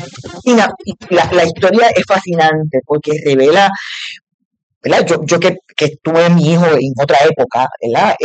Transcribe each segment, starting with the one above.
la historia es fascinante porque revela, ¿verdad? Yo que tuve a mi hijo en otra época, ¿verdad?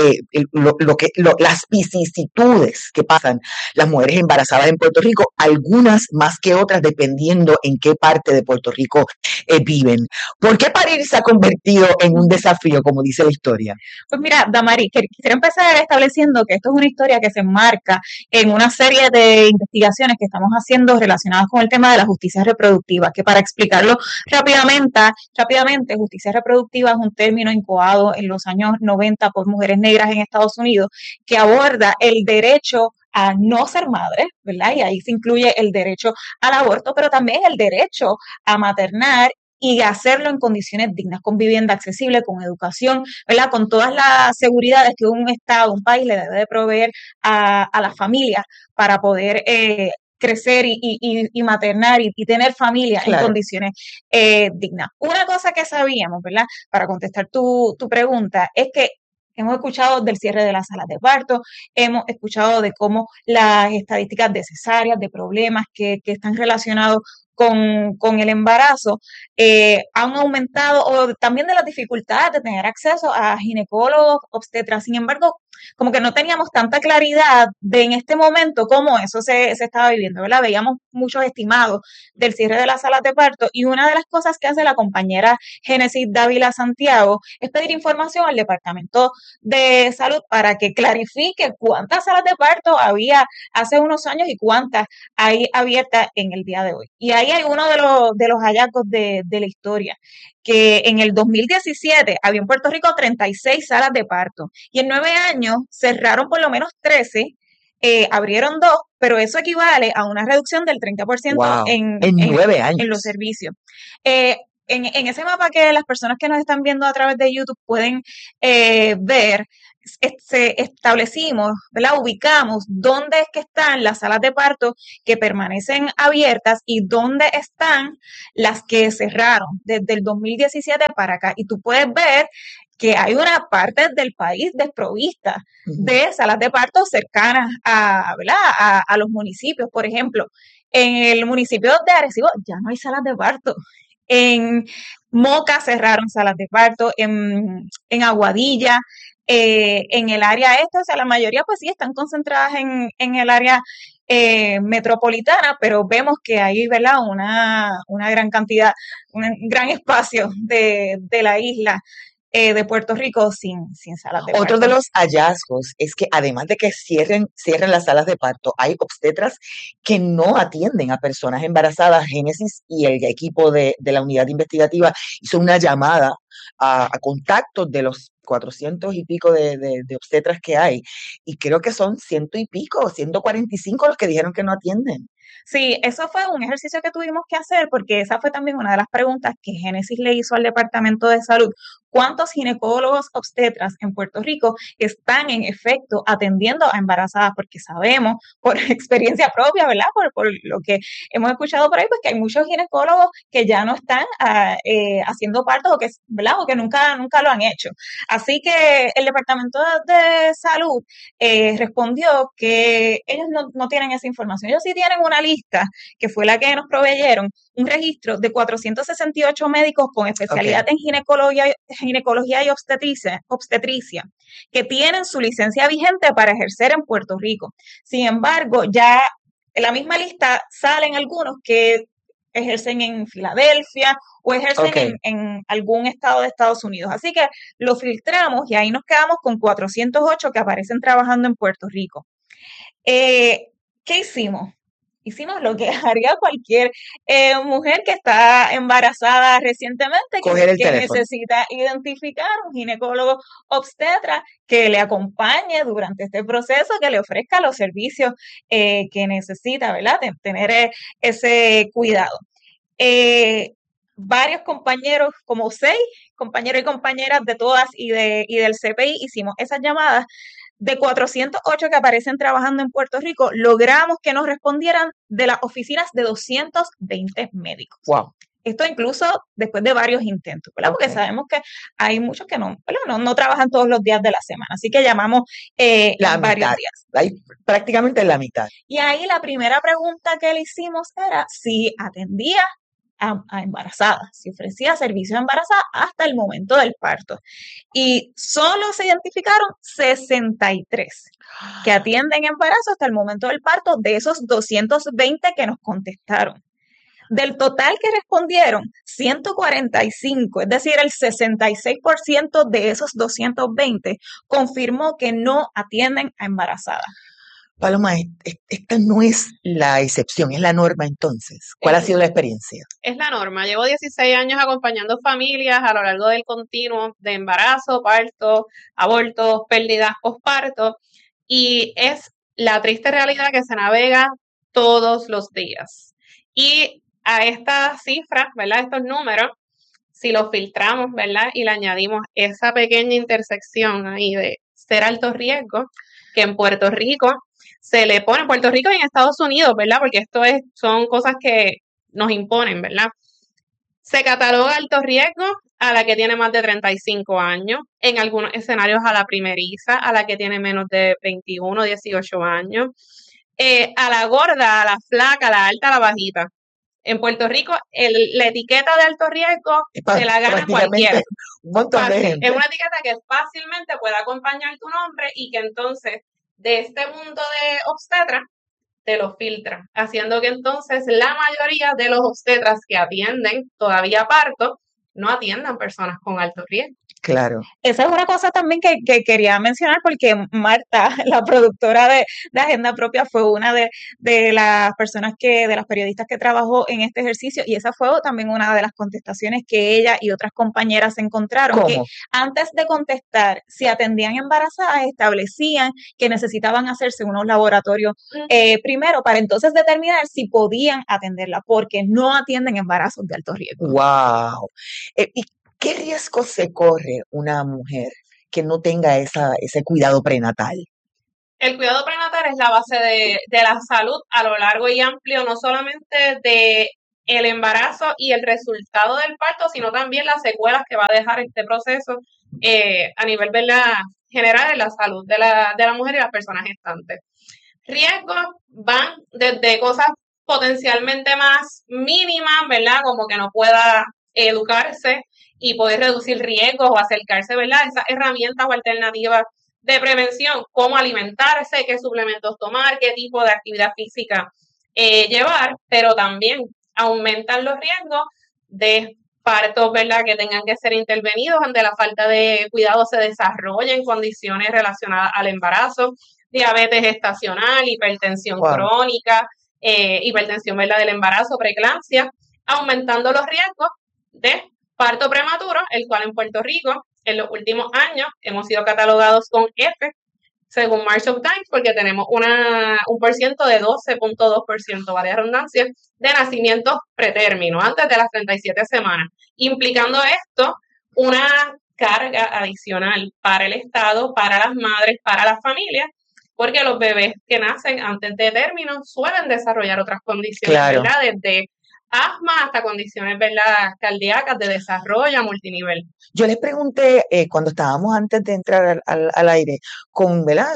Las vicisitudes que pasan las mujeres embarazadas en Puerto Rico, algunas más que otras, dependiendo en qué parte de Puerto Rico viven. ¿Por qué parir se ha convertido en un desafío, como dice la historia? Pues mira, Damari, quisiera empezar estableciendo que esto es una historia que se enmarca en una serie de investigaciones que estamos haciendo relacionadas con el tema de la justicia reproductiva, que para explicarlo rápidamente, justicia reproductiva es un término incoado en los años 90 por mujeres negras en Estados Unidos que aborda el derecho a no ser madre, ¿verdad? Y ahí se incluye el derecho al aborto, pero también el derecho a maternar y hacerlo en condiciones dignas, con vivienda accesible, con educación, ¿verdad? Con todas las seguridades que un Estado, un país le debe de proveer a las familias para poder crecer y maternar y tener familia en condiciones dignas. Una cosa que sabíamos, ¿verdad? Para contestar tu pregunta, es que hemos escuchado del cierre de las salas de parto, hemos escuchado de cómo las estadísticas de cesáreas, de problemas que están relacionados con el embarazo, han aumentado, o también de las dificultades de tener acceso a ginecólogos, obstetras. Sin embargo, como que no teníamos tanta claridad de en este momento cómo eso se estaba viviendo, ¿verdad? Veíamos muchos estimados del cierre de las salas de parto y una de las cosas que hace la compañera Génesis Dávila Santiago es pedir información al Departamento de Salud para que clarifique cuántas salas de parto había hace unos años y cuántas hay abiertas en el día de hoy. Y ahí hay uno de los hallazgos de la historia, que en el 2017 había en Puerto Rico 36 salas de parto y en 9 años cerraron por lo menos 13, abrieron 2, pero eso equivale a una reducción del 30% wow, en 9 años. En los servicios. En ese mapa que las personas que nos están viendo a través de YouTube pueden ver, establecimos, ¿verdad? Ubicamos dónde es que están las salas de parto que permanecen abiertas y dónde están las que cerraron desde el 2017 para acá. Y tú puedes ver que hay una parte del país desprovista de salas de parto cercanas ¿verdad? A los municipios. Por ejemplo, en el municipio de Arecibo ya no hay salas de parto. En Moca cerraron salas de parto, en Aguadilla, en el área este, o sea, la mayoría pues sí están concentradas en el área metropolitana, pero vemos que hay, ¿verdad? Una gran cantidad, un gran espacio de la isla de Puerto Rico sin salas de parto. Otro de los hallazgos es que además de que cierren las salas de parto, hay obstetras que no atienden a personas embarazadas. Génesis y el equipo de la unidad investigativa hizo una llamada a contactos de los 400 y pico de obstetras que hay, y creo que son 100 y pico, 145 los que dijeron que no atienden. Sí, eso fue un ejercicio que tuvimos que hacer porque esa fue también una de las preguntas que Génesis le hizo al Departamento de Salud. ¿Cuántos ginecólogos obstetras en Puerto Rico están en efecto atendiendo a embarazadas? Porque sabemos por experiencia propia, ¿verdad? Por lo que hemos escuchado por ahí, pues que hay muchos ginecólogos que ya no están haciendo partos o que, ¿verdad? O que nunca lo han hecho. Así que el Departamento de Salud respondió que ellos no tienen esa información. Ellos sí tienen una lista, que fue la que nos proveyeron, un registro de 468 médicos con especialidad en ginecología y obstetricia, que tienen su licencia vigente para ejercer en Puerto Rico. Sin embargo, ya en la misma lista salen algunos que ejercen en Filadelfia o ejercen en algún estado de Estados Unidos. Así que lo filtramos y ahí nos quedamos con 408 que aparecen trabajando en Puerto Rico. ¿Qué hicimos? Hicimos lo que haría cualquier mujer que está embarazada recientemente, que necesita identificar un ginecólogo obstetra que le acompañe durante este proceso, que le ofrezca los servicios que necesita, ¿verdad? De tener ese cuidado. Varios compañeros, como 6 compañeros y compañeras de todas y del CPI, hicimos esas llamadas. De 408 que aparecen trabajando en Puerto Rico, logramos que nos respondieran de las oficinas de 220 médicos. Wow. Esto incluso después de varios intentos, ¿verdad? Porque Ok. sabemos que hay muchos que no, ¿verdad? No trabajan todos los días de la semana, así que llamamos La en varios mitad, días. hay prácticamente la mitad. Y ahí la primera pregunta que le hicimos era si atendía a embarazadas, si ofrecía servicio a embarazadas hasta el momento del parto. Y solo se identificaron 63 que atienden embarazo hasta el momento del parto de esos 220 que nos contestaron. Del total que respondieron, 145, es decir, el 66% de esos 220 confirmó que no atienden a embarazadas. Paloma, esta no es la excepción, es la norma entonces. ¿Cuál ha sido la experiencia? Es la norma. Llevo 16 años acompañando familias a lo largo del continuo de embarazo, parto, abortos, pérdidas, posparto, y es la triste realidad que se navega todos los días. Y a estas cifras, ¿verdad? Estos números, si los filtramos, ¿verdad? Y le añadimos esa pequeña intersección ahí de ser alto riesgo, que en Puerto Rico se le pone, en Puerto Rico y en Estados Unidos, ¿verdad? Porque son cosas que nos imponen, ¿verdad? Se cataloga alto riesgo a la que tiene más de 35 años, en algunos escenarios a la primeriza, a la que tiene menos de 21, 18 años, a la gorda, a la flaca, a la alta, a la bajita. En Puerto Rico, la etiqueta de alto riesgo se la gana cualquiera. Un montón de gente. Es una etiqueta que fácilmente puede acompañar tu nombre y que entonces de este mundo de obstetras te lo filtra, haciendo que entonces la mayoría de los obstetras que atienden todavía parto no atiendan personas con alto riesgo. Claro. Esa es una cosa también que quería mencionar porque Marta, la productora de Agenda Propia, fue una de las personas de las periodistas que trabajó en este ejercicio y esa fue también una de las contestaciones que ella y otras compañeras encontraron. ¿Cómo? Que antes de contestar si atendían embarazadas, establecían que necesitaban hacerse unos laboratorios primero para entonces determinar si podían atenderla, porque no atienden embarazos de alto riesgo. ¡Wow! ¿Y qué riesgo se corre una mujer que no tenga ese cuidado prenatal? El cuidado prenatal es la base de la salud a lo largo y amplio, no solamente de el embarazo y el resultado del parto, sino también las secuelas que va a dejar este proceso a nivel general en la salud de la mujer y las personas gestantes. Riesgos van desde cosas potencialmente más mínimas, ¿verdad? Como que no pueda educarse y poder reducir riesgos o acercarse, ¿verdad? Esas herramientas o alternativas de prevención, cómo alimentarse, qué suplementos tomar, qué tipo de actividad física llevar, pero también aumentan los riesgos de partos, ¿verdad? Que tengan que ser intervenidos ante la falta de cuidado, se desarrollen condiciones relacionadas al embarazo, diabetes gestacional, hipertensión crónica, hipertensión, ¿verdad? Del embarazo, preeclampsia, aumentando los riesgos de parto prematuro, el cual en Puerto Rico en los últimos años hemos sido catalogados con F, según Marshall Times, porque tenemos un porciento de 12.2%, vale la redundancia, de nacimientos pretérminos, antes de las 37 semanas, implicando esto una carga adicional para el Estado, para las madres, para las familias, porque los bebés que nacen antes de término suelen desarrollar otras condiciones, Claro. ¿verdad? Desde asma hasta condiciones, ¿verdad? Cardíacas de desarrollo a multinivel. Yo les pregunté cuando estábamos antes de entrar al aire, ¿verdad?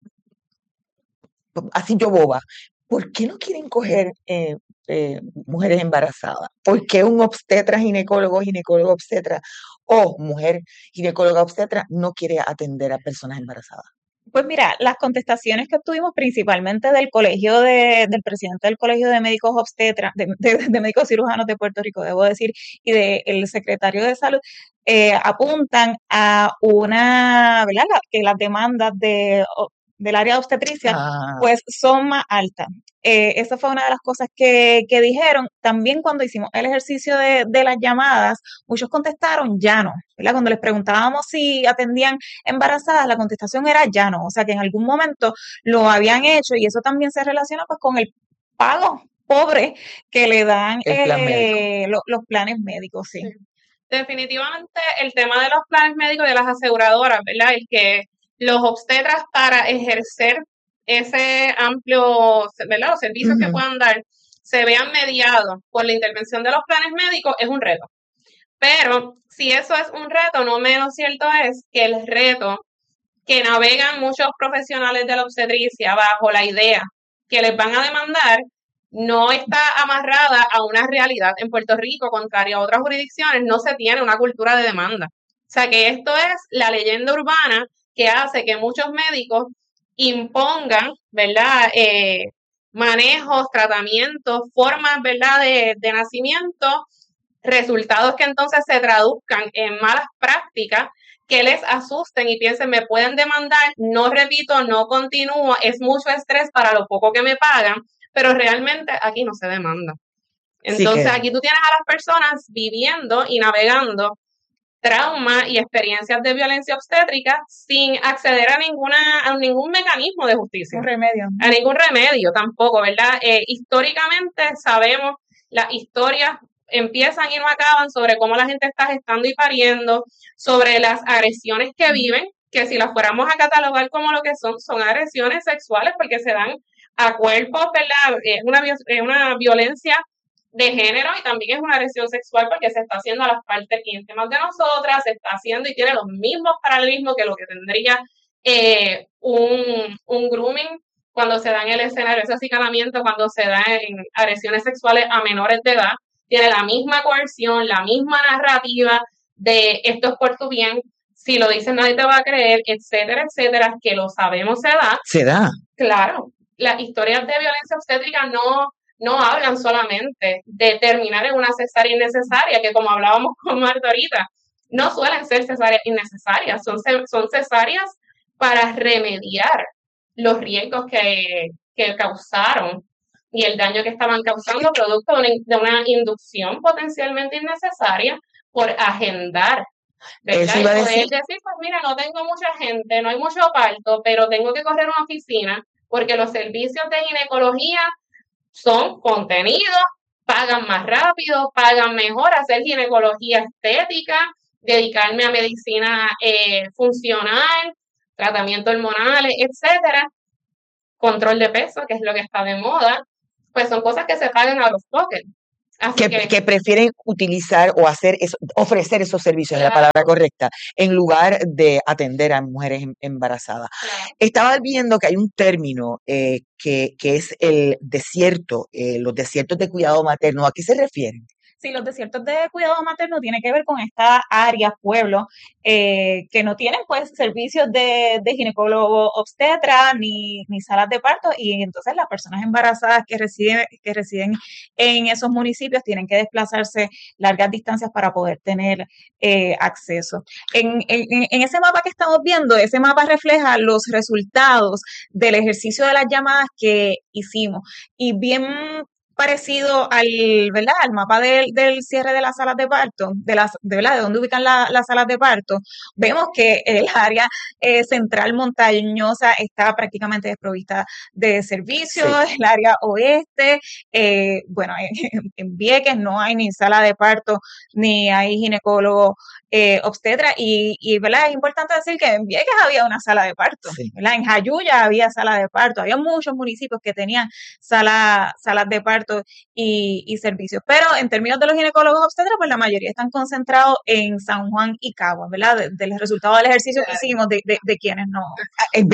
Así yo boba, ¿por qué no quieren coger mujeres embarazadas? ¿Por qué un obstetra, ginecólogo obstetra o mujer ginecóloga obstetra no quiere atender a personas embarazadas? Pues mira, las contestaciones que obtuvimos principalmente del del presidente del Colegio de Médicos Obstetras, de Médicos Cirujanos de Puerto Rico, debo decir, y del secretario de Salud, apuntan a ¿verdad? Que las demandas del área de obstetricia, pues son más altas. Esa fue una de las cosas que dijeron. También cuando hicimos el ejercicio de las llamadas, muchos contestaron ya no, ¿verdad? Cuando les preguntábamos si atendían embarazadas, la contestación era ya no, o sea que en algún momento lo habían hecho y eso también se relaciona pues con el pago pobre que le dan los planes médicos, sí. Definitivamente el tema de los planes médicos y de las aseguradoras, ¿verdad? El que los obstetras para ejercer ese amplio, ¿verdad? Los servicios que puedan dar, se vean mediados por la intervención de los planes médicos es un reto. Pero si eso es un reto, no menos cierto es que el reto que navegan muchos profesionales de la obstetricia bajo la idea que les van a demandar no está amarrada a una realidad. En Puerto Rico, contrario a otras jurisdicciones, no se tiene una cultura de demanda. O sea que esto es la leyenda urbana que hace que muchos médicos impongan, ¿verdad? Manejos, tratamientos, formas, ¿verdad? De nacimiento, resultados que entonces se traduzcan en malas prácticas que les asusten y piensen, me pueden demandar, no repito, no continúo, es mucho estrés para lo poco que me pagan, pero realmente aquí no se demanda. Entonces aquí tú tienes a las personas viviendo y navegando trauma y experiencias de violencia obstétrica sin acceder a ningún mecanismo de justicia. Un remedio. A ningún remedio tampoco, ¿verdad? Históricamente sabemos, las historias empiezan y no acaban sobre cómo la gente está gestando y pariendo, sobre las agresiones que viven, que si las fuéramos a catalogar como lo que son agresiones sexuales porque se dan a cuerpos, ¿verdad? Es una violencia de género y también es una agresión sexual porque se está haciendo a las partes íntimas de nosotras, se está haciendo y tiene los mismos paralelismos que lo que tendría un grooming cuando se da en el escenario, ese acicalamiento cuando se da en agresiones sexuales a menores de edad, tiene la misma coerción, la misma narrativa de esto es por tu bien, si lo dices nadie te va a creer, etcétera, etcétera, que lo sabemos se da. Se da. Claro, las historias de violencia obstétrica no hablan solamente de terminar en una cesárea innecesaria, que como hablábamos con Marta ahorita, no suelen ser cesáreas innecesarias, son cesáreas para remediar los riesgos que causaron y el daño que estaban causando producto de una inducción potencialmente innecesaria por agendar. ¿Verdad? Eso iba a decir. Decir, pues mira, no tengo mucha gente, no hay mucho parto, pero tengo que correr una oficina porque los servicios de ginecología son contenidos, pagan más rápido, pagan mejor, hacer ginecología estética, dedicarme a medicina funcional, tratamiento hormonales, etcétera, control de peso, que es lo que está de moda, pues son cosas que se pagan a los pockets. Que prefieren utilizar o ofrecer esos servicios, claro, es la palabra correcta, en lugar de atender a mujeres embarazadas. Claro. Estaba viendo que hay un término que es el desierto, los desiertos de cuidado materno. ¿A qué se refieren? Sí, los desiertos de cuidado materno tienen que ver con estas áreas, pueblos, que no tienen pues servicios de ginecólogo obstetra ni salas de parto, y entonces las personas embarazadas que residen en esos municipios tienen que desplazarse largas distancias para poder tener acceso. En ese mapa que estamos viendo, ese mapa refleja los resultados del ejercicio de las llamadas que hicimos, y bien parecido ¿verdad? Al mapa del cierre de las salas de parto, de dónde ubican las salas de parto, vemos que el área central montañosa está prácticamente desprovista de servicios, sí. El área oeste, bueno, en Vieques no hay ni sala de parto, ni hay ginecólogo obstetra, y ¿verdad? Es importante decir que en Vieques había una sala de parto, sí. ¿Verdad? En Jayuya había sala de parto, había muchos municipios que tenían salas de parto y servicios, pero en términos de los ginecólogos obstetras, pues la mayoría están concentrados en San Juan y Caguas, ¿verdad? Del resultado del ejercicio que hicimos de quienes no. El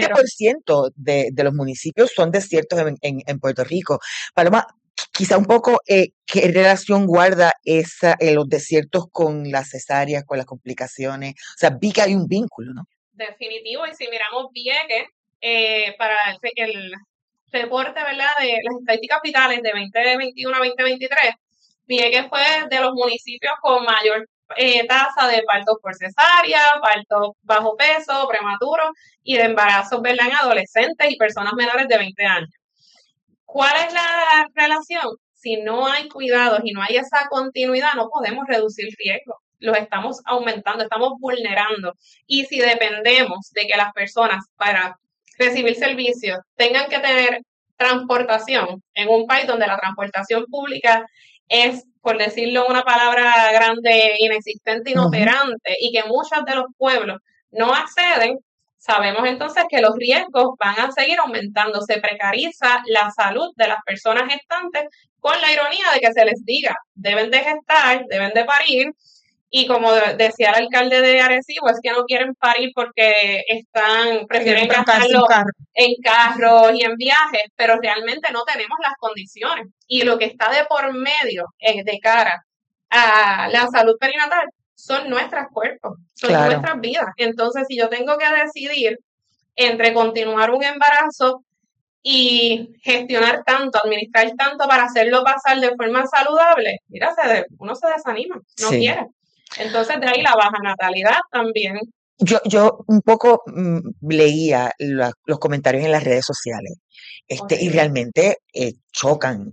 20% de los municipios son desiertos en Puerto Rico. Paloma, quizá un poco, ¿qué relación guarda los desiertos con las cesáreas, con las complicaciones? O sea, vi que hay un vínculo, ¿no? Definitivo, y si miramos Vieques, para el reporte, ¿verdad?, de las estadísticas vitales de 2021 a 2023, Vieques fue de los municipios con mayor tasa de partos por cesárea, partos bajo peso, prematuros y de embarazos, ¿verdad?, en adolescentes y personas menores de 20 años. ¿Cuál es la relación? Si no hay cuidados y no hay esa continuidad, no podemos reducir riesgos. Los estamos aumentando, estamos vulnerando. Y si dependemos de que las personas para recibir servicios tengan que tener transportación en un país donde la transportación pública es, por decirlo una palabra grande, inexistente, inoperante, y que muchos de los pueblos no acceden, Sabemos entonces que los riesgos van a seguir aumentando, se precariza la salud de las personas gestantes con la ironía de que se les diga, deben de gestar, deben de parir, y como decía el alcalde de Arecibo, es que no quieren parir porque prefieren gastarlo en carros y en viajes, pero realmente no tenemos las condiciones. Y lo que está de por medio de cara a la salud perinatal son nuestros cuerpos, son nuestras vidas. Entonces, si yo tengo que decidir entre continuar un embarazo y gestionar tanto, administrar tanto para hacerlo pasar de forma saludable, mira, uno se desanima, no quiere. Entonces, de ahí la baja natalidad también. Yo un poco leía los comentarios en las redes sociales y realmente chocan.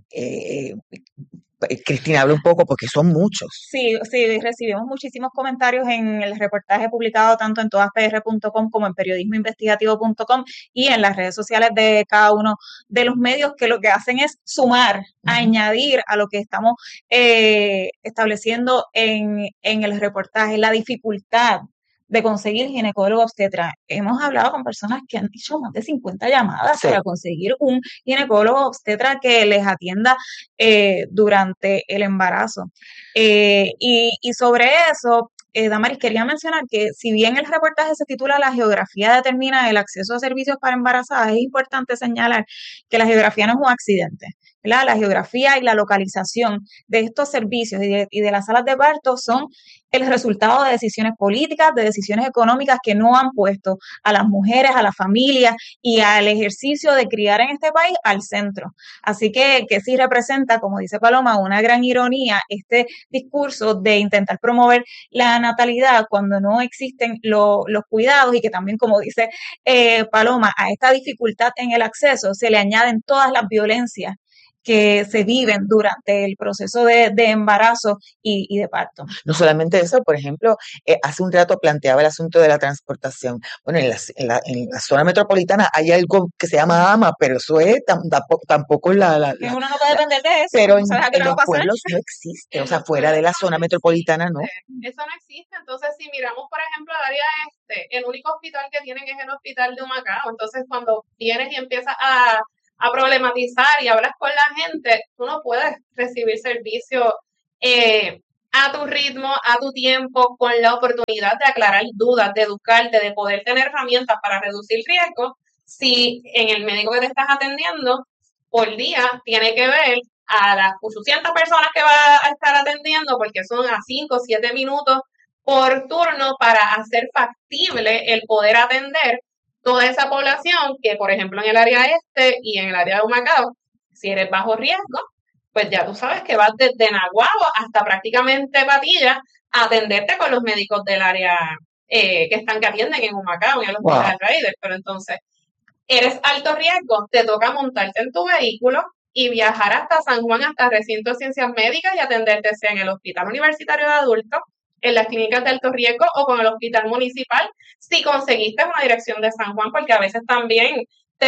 Cristina, habla un poco porque son muchos. Sí, recibimos muchísimos comentarios en el reportaje publicado tanto en todaspr.com como en periodismoinvestigativo.com y en las redes sociales de cada uno de los medios, que lo que hacen es sumar, añadir a lo que estamos estableciendo en el reportaje, la dificultad de conseguir ginecólogo obstetra. Hemos hablado con personas que han hecho más de 50 llamadas para conseguir un ginecólogo obstetra que les atienda durante el embarazo. Y sobre eso, Damaris, quería mencionar que si bien el reportaje se titula La geografía determina el acceso a servicios para embarazadas, es importante señalar que la geografía no es un accidente. ¿Verdad? La geografía y la localización de estos servicios y de las salas de parto son el resultado de decisiones políticas, de decisiones económicas que no han puesto a las mujeres, a las familias y al ejercicio de criar en este país al centro. Así que sí representa, como dice Paloma, una gran ironía este discurso de intentar promover la natalidad cuando no existen los cuidados, y que también, como dice Paloma, a esta dificultad en el acceso se le añaden todas las violencias que se viven durante el proceso de embarazo y de parto. No solamente eso, por ejemplo, hace un rato planteaba el asunto de la transportación. Bueno, en la zona metropolitana hay algo que se llama AMA, pero eso es tampoco la que uno no puede depender de eso. Pero en los pueblos no existe, o sea, fuera de la zona metropolitana no. Eso no existe. Entonces, si miramos, por ejemplo, el área el único hospital que tienen es el hospital de Humacao. Entonces, cuando vienes y empiezas a problematizar y hablas con la gente, tú no puedes recibir servicio a tu ritmo, a tu tiempo, con la oportunidad de aclarar dudas, de educarte, de poder tener herramientas para reducir riesgos, si en el médico que te estás atendiendo por día tiene que ver a las 800 personas que va a estar atendiendo, porque son a 5 o 7 minutos por turno, para hacer factible el poder atender toda esa población que, por ejemplo, en el área y en el área de Humacao, si eres bajo riesgo, pues ya tú sabes que vas desde Naguabo hasta prácticamente Patilla a atenderte con los médicos del área que atienden en Humacao, en el Hospital Raider. Pero entonces, eres alto riesgo, te toca montarte en tu vehículo y viajar hasta San Juan, hasta recinto de ciencias médicas, y atenderte sea en el Hospital Universitario de Adultos, en las clínicas de alto riesgo o con el hospital municipal, si conseguiste una dirección de San Juan, porque a veces también te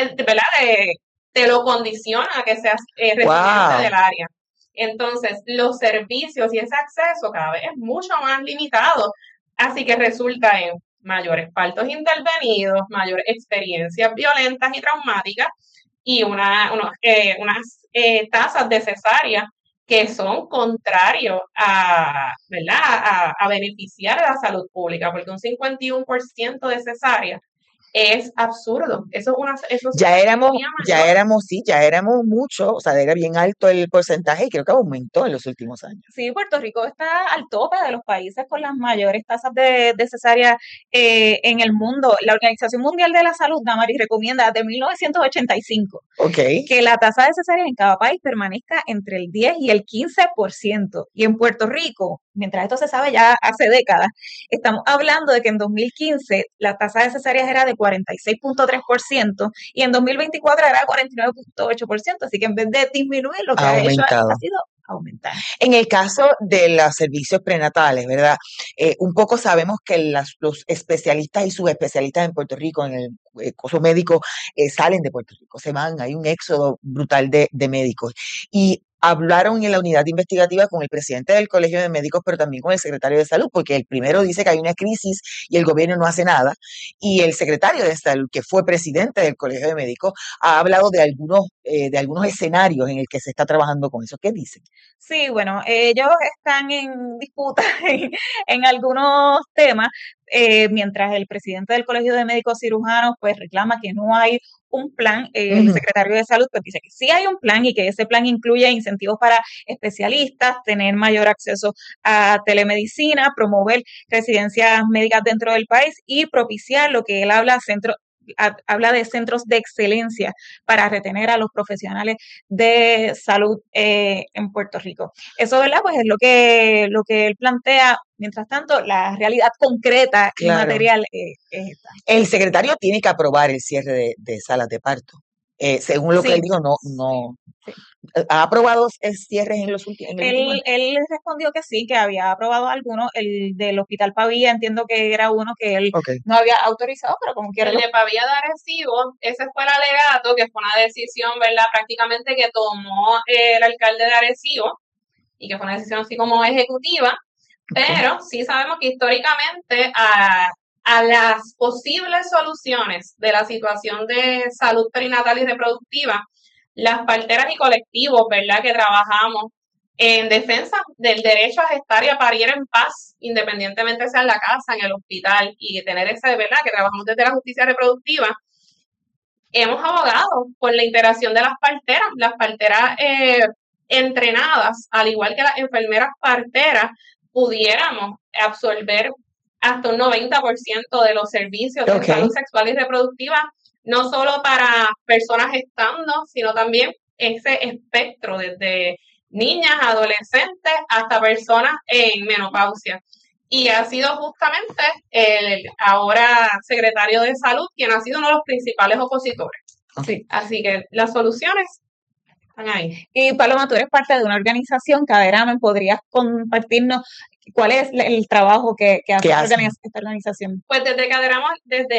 lo condiciona a que seas residente del área. Entonces, los servicios y ese acceso cada vez es mucho más limitado, así que resulta en mayores partos intervenidos, mayores experiencias violentas y traumáticas, y unas tasas de cesárea que son contrarios a beneficiar a la salud pública, porque un 51% de cesárea es absurdo. Ya éramos mucho, o sea, era bien alto el porcentaje y creo que aumentó en los últimos años. Sí, Puerto Rico está al tope de los países con las mayores tasas de cesárea en el mundo. La Organización Mundial de la Salud, Damaris, recomienda desde 1985 que la tasa de cesárea en cada país permanezca entre el 10 y el 15%. Y en Puerto Rico, mientras esto se sabe ya hace décadas, estamos hablando de que en 2015 la tasa de cesáreas era de 46.3% y en 2024 era 49.8%, así que en vez de disminuir, lo que ha hecho ha sido aumentar. En el caso de los servicios prenatales, ¿verdad? Un poco sabemos que los especialistas y subespecialistas en Puerto Rico, en el curso médico, salen de Puerto Rico, se van, hay un éxodo brutal de médicos. Y hablaron en la unidad investigativa con el presidente del Colegio de Médicos, pero también con el secretario de Salud, porque el primero dice que hay una crisis y el gobierno no hace nada, y el secretario de Salud, que fue presidente del Colegio de Médicos, ha hablado de algunos escenarios en el que se está trabajando con eso. ¿Qué dicen? Sí, bueno, ellos están en disputa en algunos temas, mientras el presidente del Colegio de Médicos Cirujanos pues reclama que no hay un plan. El secretario de Salud pues dice que sí hay un plan y que ese plan incluye incentivos para especialistas, tener mayor acceso a telemedicina, promover residencias médicas dentro del país y propiciar lo que él habla de centros de excelencia para retener a los profesionales de salud en Puerto Rico. Eso, ¿verdad? Pues es lo que él plantea. Mientras tanto, la realidad concreta y material es esta. El secretario tiene que aprobar el cierre de salas de parto. Según lo que él dijo, no. Sí. ¿Ha aprobado cierres en los últimos? Él respondió que sí, que había aprobado algunos. El del Hospital Pavía, entiendo que era uno que él no había autorizado, pero como quiera. El de Pavía de Arecibo, ese fue el alegato, que fue una decisión, ¿verdad? Prácticamente que tomó el alcalde de Arecibo y que fue una decisión así como ejecutiva, pero sí sabemos que históricamente a las posibles soluciones de la situación de salud perinatal y reproductiva, las parteras y colectivos, ¿verdad?, que trabajamos en defensa del derecho a gestar y a parir en paz, independientemente sea en la casa, en el hospital, y tener ese, ¿verdad?, que trabajamos desde la justicia reproductiva, hemos abogado por la integración de las parteras entrenadas, al igual que las enfermeras parteras, pudiéramos absorber hasta un 90% de los servicios de salud sexual y reproductiva, no solo para personas gestando, sino también ese espectro desde niñas, adolescentes, hasta personas en menopausia. Y ha sido justamente el ahora secretario de Salud quien ha sido uno de los principales opositores. Sí. Así que las soluciones están ahí. Y Paloma, tú eres parte de una organización, Caderamen, ¿podrías compartirnos cuál es el trabajo que hace esta organización? Pues desde Caderamen,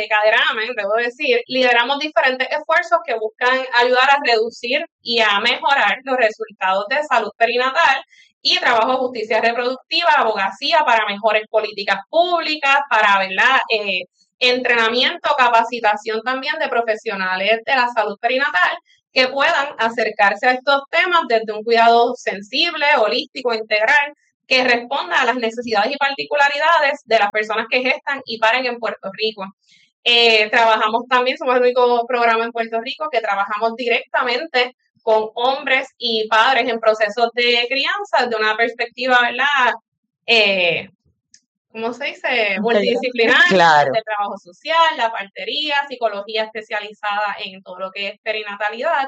debo decir, lideramos diferentes esfuerzos que buscan ayudar a reducir y a mejorar los resultados de salud perinatal y trabajo de justicia reproductiva, abogacía para mejores políticas públicas, para, ¿verdad?, entrenamiento, capacitación también de profesionales de la salud perinatal que puedan acercarse a estos temas desde un cuidado sensible, holístico, integral, que responda a las necesidades y particularidades de las personas que gestan y paren en Puerto Rico. Trabajamos también, somos el único programa en Puerto Rico que trabajamos directamente con hombres y padres en procesos de crianza desde una perspectiva, ¿verdad?, ¿cómo se dice? Multidisciplinaria, de trabajo social, la partería, psicología especializada en todo lo que es perinatalidad.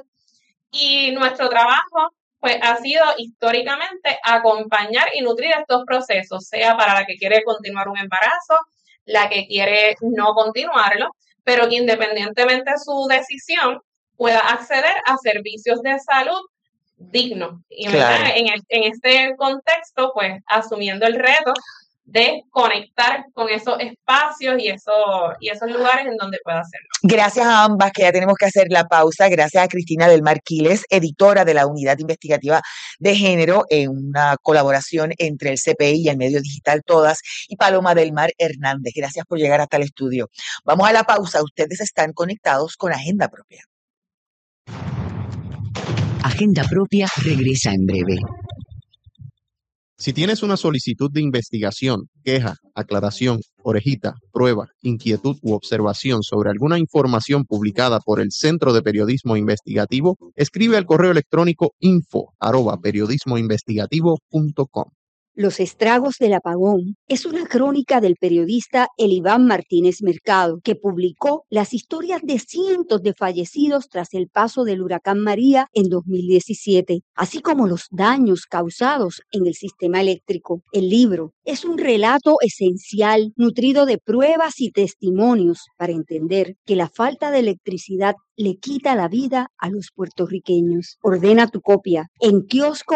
Y nuestro trabajo, pues, ha sido históricamente acompañar y nutrir estos procesos, sea para la que quiere continuar un embarazo, la que quiere no continuarlo, pero que independientemente de su decisión pueda acceder a servicios de salud dignos. Y en este contexto, pues, asumiendo el reto de conectar con esos espacios y esos lugares en donde pueda hacerlo. Gracias a ambas, que ya tenemos que hacer la pausa. Gracias a Cristina del Mar Quiles, editora de la Unidad Investigativa de Género, en una colaboración entre el CPI y el medio digital Todas, y Paloma del Mar Hernández. Gracias por llegar hasta el estudio. Vamos a la pausa. Ustedes están conectados con Agenda Propia. Agenda Propia regresa en breve. Si tienes una solicitud de investigación, queja, aclaración, orejita, prueba, inquietud u observación sobre alguna información publicada por el Centro de Periodismo Investigativo, escribe al correo electrónico info@periodismoinvestigativo.com. Los estragos del apagón es una crónica del periodista Eliván Martínez Mercado, que publicó las historias de cientos de fallecidos tras el paso del huracán María en 2017, así como los daños causados en el sistema eléctrico. El libro es un relato esencial, nutrido de pruebas y testimonios para entender que la falta de electricidad le quita la vida a los puertorriqueños. Ordena tu copia en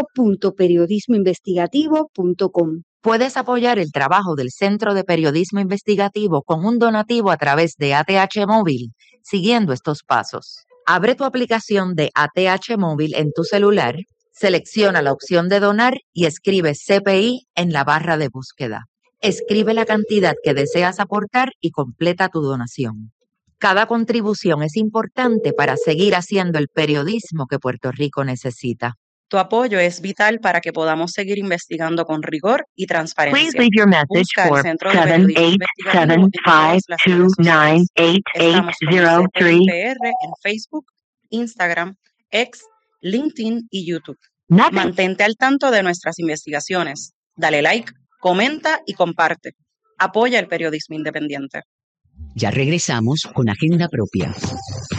kiosco.periodismoinvestigativo.com. Puedes apoyar el trabajo del Centro de Periodismo Investigativo con un donativo a través de ATH Móvil, siguiendo estos pasos. Abre tu aplicación de ATH Móvil en tu celular, Selecciona la opción de donar y escribe CPI en la barra de búsqueda. Escribe la cantidad que deseas aportar y completa tu donación. Cada contribución es importante para seguir haciendo el periodismo que Puerto Rico necesita. Tu apoyo es vital para que podamos seguir investigando con rigor y transparencia. Please leave your message Busca el for Centro de Periodismo Investigativo en todas las redes sociales. Estamos como CPI PR en Facebook, Instagram, X, LinkedIn y YouTube. Mantente al tanto de nuestras investigaciones. Dale like, comenta y comparte. Apoya el periodismo independiente. Ya regresamos con Agenda Propia.